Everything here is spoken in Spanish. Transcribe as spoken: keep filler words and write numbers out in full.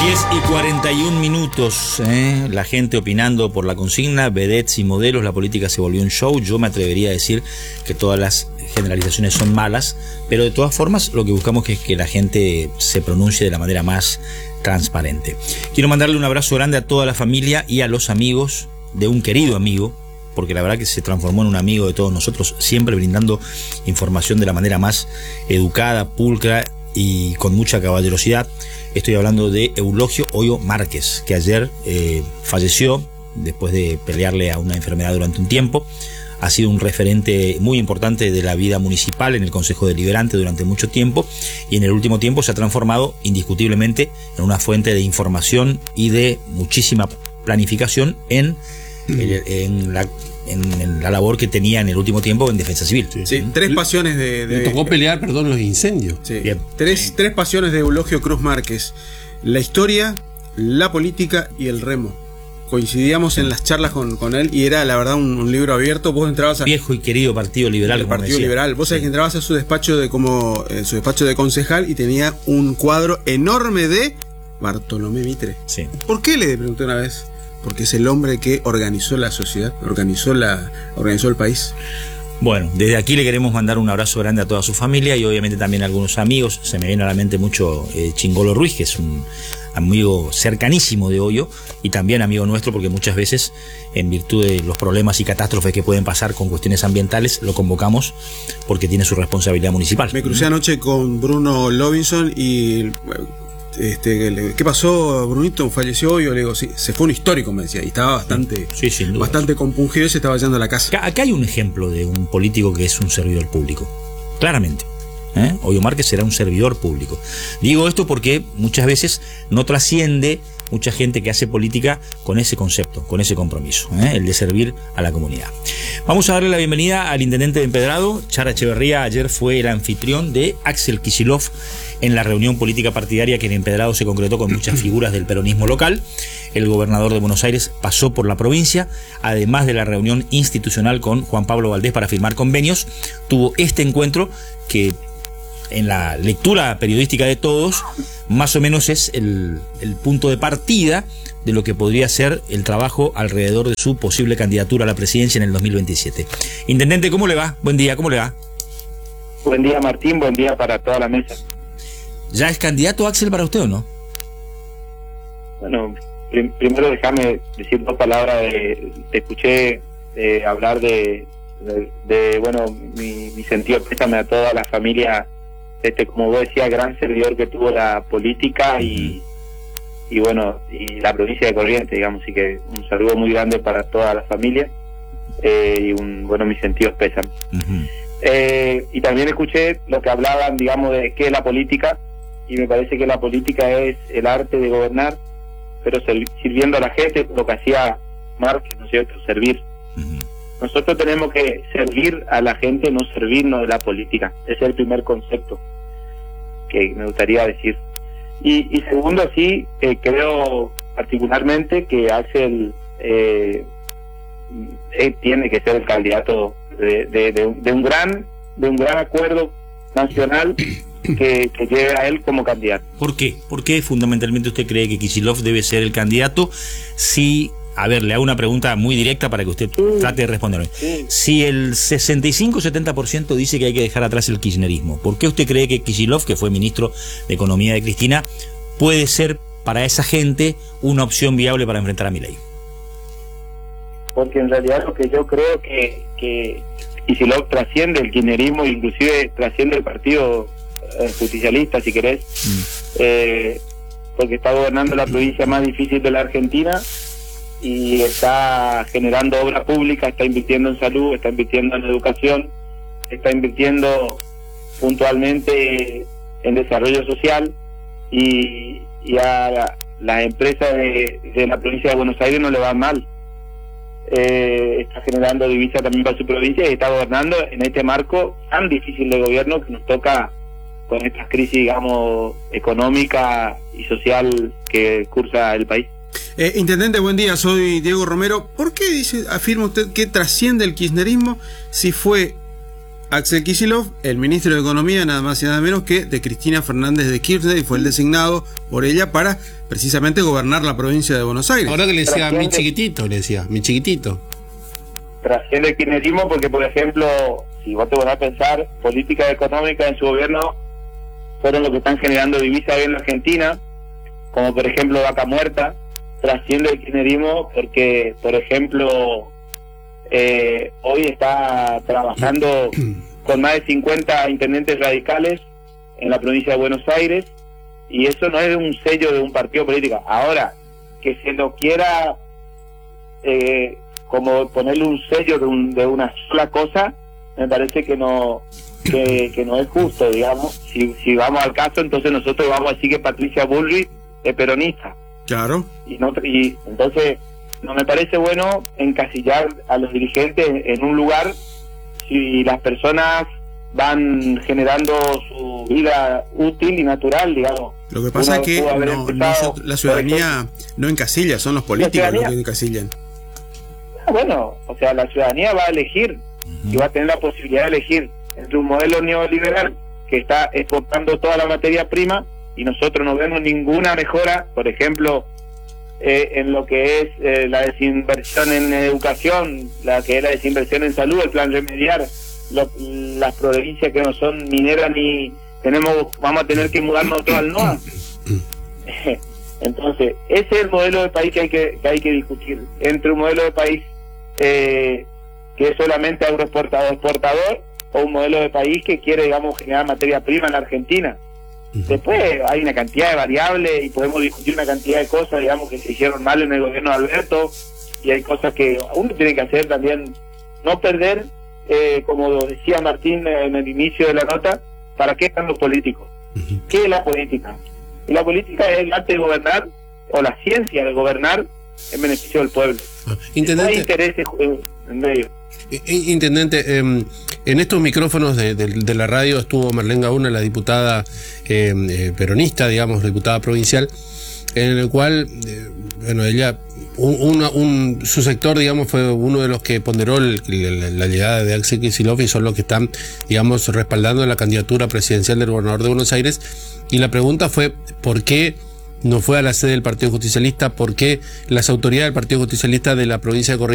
diez y cuarenta y un minutos, ¿eh? La gente opinando por la consigna, vedettes y modelos, la política se volvió un show. Yo me atrevería a decir que todas las generalizaciones son malas, pero de todas formas lo que buscamos es que la gente se pronuncie de la manera más transparente. Quiero mandarle un abrazo grande a toda la familia y a los amigos de un querido amigo, porque la verdad que se transformó en un amigo de todos nosotros, siempre brindando información de la manera más educada, pulcra y con mucha caballerosidad. Estoy hablando de Eulogio Hoyo Márquez, que ayer eh, falleció después de pelearle a una enfermedad durante un tiempo. Ha sido un referente muy importante de la vida municipal en el Consejo Deliberante durante mucho tiempo, y en el último tiempo se ha transformado indiscutiblemente en una fuente de información y de muchísima planificación en, en, en la En, en la labor que tenía en el último tiempo en defensa civil. Sí, sí. Tres pasiones de, de... Le tocó pelear, perdón, los incendios. Sí. Bien. Tres, tres pasiones de Eulogio Cruz Márquez: la historia, la política y el remo. Coincidíamos en las charlas con, con él y era la verdad un, un libro abierto. Vos entrabas a... Viejo y querido Partido Liberal. El Partido Liberal. Vos sabés que entrabas a su despacho de como eh, su despacho de concejal y tenía un cuadro enorme de Bartolomé Mitre. Sí. ¿Por qué? Le pregunté una vez. Porque es el hombre que organizó la sociedad, organizó la, organizó el país. Bueno, desde aquí le queremos mandar un abrazo grande a toda su familia y obviamente también a algunos amigos. Se me viene a la mente mucho eh, Chingolo Ruiz, que es un amigo cercanísimo de Hoyo y también amigo nuestro, porque muchas veces, en virtud de los problemas y catástrofes que pueden pasar con cuestiones ambientales, lo convocamos porque tiene su responsabilidad municipal. Me crucé anoche con Bruno Lovinson y... Este, ¿qué pasó, Brunito? ¿Falleció hoy? Yo le digo, sí, se fue un histórico, me decía, y estaba bastante, sí, sin duda, bastante compungido y se estaba yendo a la casa. Acá, acá hay un ejemplo de un político que es un servidor público, claramente. ¿eh? Hoyo Márquez será un servidor público. Digo esto porque muchas veces no trasciende mucha gente que hace política con ese concepto, con ese compromiso, ¿eh? el de servir a la comunidad. Vamos a darle la bienvenida al intendente de Empedrado. Chara Echeverría ayer fue el anfitrión de Axel Kicillof en la reunión política partidaria que en Empedrado se concretó con muchas figuras del peronismo local. El gobernador de Buenos Aires pasó por la provincia, además de la reunión institucional con Juan Pablo Valdés para firmar convenios. Tuvo este encuentro que, en la lectura periodística de todos, más o menos es el, el punto de partida de lo que podría ser el trabajo alrededor de su posible candidatura a la presidencia en el dos mil veintisiete. Intendente, ¿cómo le va? Buen día, ¿cómo le va? Buen día, Martín, buen día para toda la mesa. ¿Ya es candidato Axel para usted o no? Bueno, prim primero déjame decir dos palabras. De, te escuché eh, hablar de, de, de, bueno, mi, mi sentido pésame a toda la familia, este, como vos decías, gran servidor que tuvo la política y, y bueno, y la provincia de Corrientes, digamos, así que un saludo muy grande para toda la familia eh, y un, bueno, mis sentidos pesan. Uh-huh. eh, y también escuché lo que hablaban, digamos, de qué es la política, y me parece que la política es el arte de gobernar, pero sirviendo a la gente, lo que hacía Márquez, ¿no es cierto?, servir. Uh-huh. Nosotros tenemos que servir a la gente, no servirnos de la política. Ese es el primer concepto que me gustaría decir. Y, y segundo, sí, eh, creo particularmente que Axel eh, eh, tiene que ser el candidato de, de, de, de un gran de un gran acuerdo nacional que, que lleve a él como candidato. ¿Por qué? ¿Por qué fundamentalmente usted cree que Kicillof debe ser el candidato? Si, a ver, le hago una pregunta muy directa para que usted sí. trate de responderme. Sí. Si el sesenta y cinco a setenta por ciento dice que hay que dejar atrás el kirchnerismo, ¿por qué usted cree que Kicillof, que fue ministro de Economía de Cristina, puede ser para esa gente una opción viable para enfrentar a Milei? Porque en realidad lo que yo creo que, que Kicillof trasciende el kirchnerismo, inclusive trasciende el partido eh, justicialista, si querés, mm. eh, porque está gobernando la provincia más difícil de la Argentina y está generando obra pública, está invirtiendo en salud, está invirtiendo en educación, está invirtiendo puntualmente en desarrollo social, y, y a la, las empresas de, de la provincia de Buenos Aires no le va mal. Eh, está generando divisas también para su provincia y está gobernando en este marco tan difícil de gobierno que nos toca con estas crisis, digamos, económica y social que cursa el país. Eh, Intendente, buen día, soy Diego Romero. ¿Por qué dice, afirma usted que trasciende el kirchnerismo si fue Axel Kicillof, el ministro de Economía, nada más y nada menos que de Cristina Fernández de Kirchner, y fue el designado por ella para precisamente gobernar la provincia de Buenos Aires. Ahora que le decía Trasciende- mi chiquitito, le decía, mi chiquitito. Trasciende el kirchnerismo porque, por ejemplo, si vos te vas a pensar, políticas económicas en su gobierno fueron los que están generando divisas en la Argentina, como por ejemplo Vaca Muerta. Trasciende el kirchnerismo porque, por ejemplo, eh, hoy está trabajando con más de cincuenta intendentes radicales en la provincia de Buenos Aires, y eso no es un sello de un partido político. Ahora, que se lo quiera eh, como ponerle un sello de, un, de una sola cosa, me parece que no que, que no es justo, digamos. Si, si vamos al caso, entonces nosotros vamos a decir que Patricia Bullrich es peronista. Claro. Y, no, y entonces no me parece bueno encasillar a los dirigentes en un lugar si las personas van generando su vida útil y natural, digamos. Lo que pasa Uno es que pudo haber no, empezado, no- la ciudadanía no encasilla, son los políticos ciudadanía- los que encasillan. Ah, bueno, o sea, la ciudadanía va a elegir y va a tener la posibilidad de elegir entre un modelo neoliberal que está exportando toda la materia prima y nosotros no vemos ninguna mejora, por ejemplo, eh, en lo que es eh, la desinversión en educación, la que es la desinversión en salud, el plan remediar, lo, las provincias que no son mineras ni tenemos, vamos a tener que mudarnos todos al N O A. Entonces, ese es el modelo de país que hay que, que hay que discutir, entre un modelo de país eh, que es solamente agroexportador exportador o un modelo de país que quiere, digamos, generar materia prima en la Argentina. Después hay una cantidad de variables y podemos discutir una cantidad de cosas, digamos, que se hicieron mal en el gobierno de Alberto, y hay cosas que uno tiene que hacer también, no perder, eh, como decía Martín en el inicio de la nota, ¿para qué están los políticos? ¿Qué es la política? Y la política es el arte de gobernar, o la ciencia de gobernar en beneficio del pueblo. No hay Intendente, intereses eh, en medio. eh, intendente eh, en estos micrófonos de, de, de la radio estuvo Marlene Gauna, la diputada eh, eh, peronista, digamos, diputada provincial, en el cual, eh, bueno, ella, un, una, un, su sector, digamos, fue uno de los que ponderó el, la, la llegada de Axel Kicillof y son los que están, digamos, respaldando la candidatura presidencial del gobernador de Buenos Aires. Y la pregunta fue, ¿por qué no fue a la sede del Partido Justicialista? ¿Por qué las autoridades del Partido Justicialista de la provincia de Corrientes